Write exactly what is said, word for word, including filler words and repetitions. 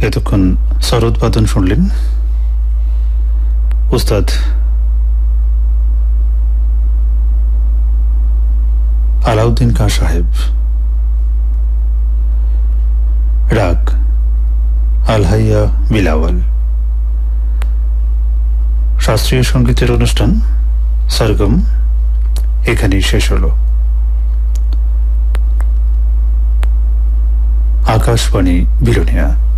এতক্ষণ সরোদ বাদন শুনলেন উস্তাদ আলাউদ্দিন খাঁ সাহেব। রাগ আলহাইয়া বিলাওয়াল। শাস্ত্রীয় সঙ্গীতের অনুষ্ঠান সরগম এখানেই শেষ হল। আকাশবাণী বিলোনিয়া।